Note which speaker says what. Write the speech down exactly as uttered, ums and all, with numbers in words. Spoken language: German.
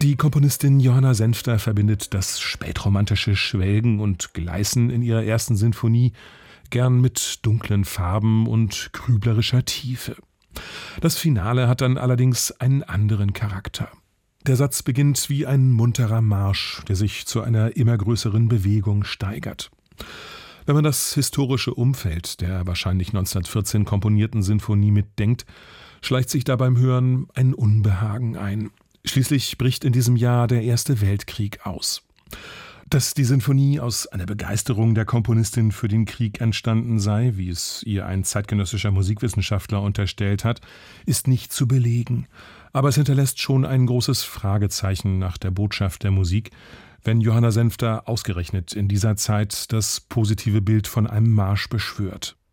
Speaker 1: Die Komponistin Johanna Senfter verbindet das spätromantische Schwelgen und Gleißen in ihrer ersten Sinfonie gern mit dunklen Farben und grüblerischer Tiefe. Das Finale hat dann allerdings einen anderen Charakter. Der Satz beginnt wie ein munterer Marsch, der sich zu einer immer größeren Bewegung steigert. Wenn man das historische Umfeld der wahrscheinlich neunzehnhundertvierzehn komponierten Sinfonie mitdenkt, schleicht sich da beim Hören ein Unbehagen ein. Schließlich bricht in diesem Jahr der Erste Weltkrieg aus. Dass die Sinfonie aus einer Begeisterung der Komponistin für den Krieg entstanden sei, wie es ihr ein zeitgenössischer Musikwissenschaftler unterstellt hat, ist nicht zu belegen. Aber es hinterlässt schon ein großes Fragezeichen nach der Botschaft der Musik, wenn Johanna Senfter ausgerechnet in dieser Zeit das positive Bild von einem Marsch beschwört.